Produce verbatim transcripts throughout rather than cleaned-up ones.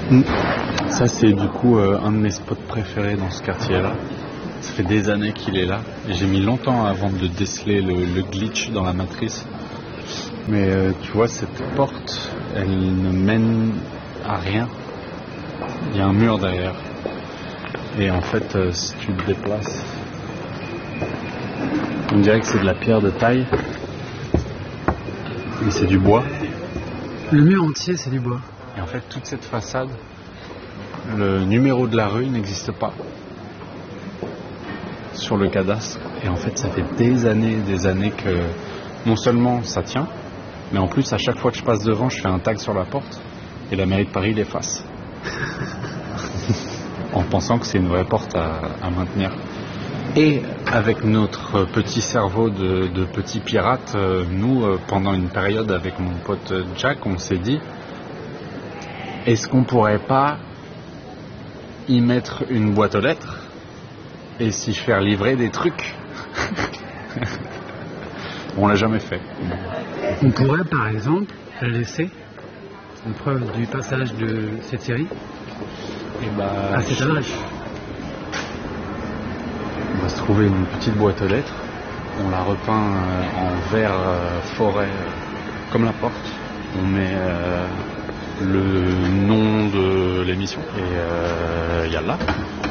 Ça c'est du coup euh, un de mes spots préférés dans ce quartier-là. Ça fait des années qu'il est là et j'ai mis longtemps avant de déceler le, le glitch dans la matrice. Mais euh, tu vois, cette porte, elle ne mène à rien. Il y a un mur derrière. Et en fait, euh, si tu te déplaces, on dirait que c'est de la pierre de taille. Mais c'est du bois. Le mur entier, c'est du bois. Et en fait, toute cette façade, le numéro de la rue n'existe pas sur le cadastre. Et en fait, ça fait des années et des années que non seulement ça tient, mais en plus, à chaque fois que je passe devant, je fais un tag sur la porte et la mairie de Paris l'efface. En pensant que c'est une vraie porte à, à maintenir. Et avec notre petit cerveau de, de petits pirates, euh, nous, euh, pendant une période avec mon pote Jack, on s'est dit, est-ce qu'on pourrait pas y mettre une boîte aux lettres et s'y faire livrer des trucs? On l'a jamais fait. On pourrait par exemple laisser une preuve du passage de cette série et bah, à cette adresse. On va se trouver une petite boîte aux lettres. On la repeint en vert euh, forêt euh, comme la porte. On met euh, le nom de l'émission et il euh, y a là.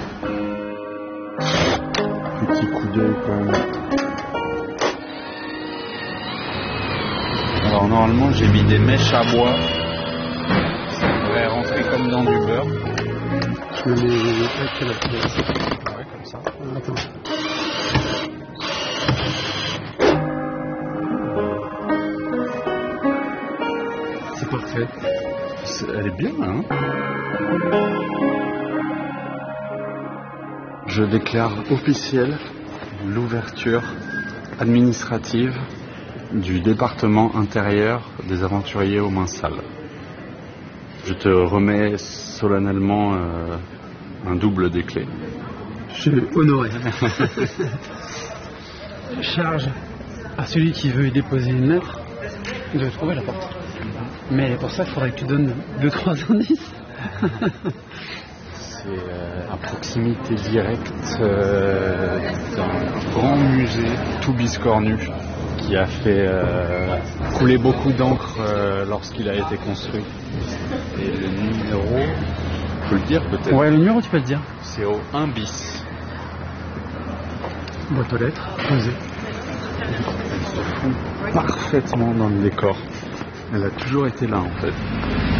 Petit coup d'œil quand même. Alors normalement j'ai mis des mèches à bois. Ça devrait rentrer comme dans du beurre. Je me mets à quelle place? Ouais, comme ça. Attends. C'est parfait. C'est, elle est bien, hein? Je déclare officielle l'ouverture administrative du département intérieur des aventuriers aux mains sales. Je te remets solennellement euh, un double des clés. Je suis honoré. Charge à celui qui veut y déposer une lettre de trouver la porte. Mais pour ça, il faudrait que tu donnes deux trois indices. C'est euh, à proximité directe euh, d'un grand musée tout biscornu qui a fait euh, couler beaucoup d'encre euh, lorsqu'il a été construit. Et le numéro, tu peux le dire peut-être? Ouais, le numéro, tu peux le dire. C'est au un bis. Boîte aux lettres, posée. Elle se fout parfaitement dans le décor. Elle a toujours été là en fait.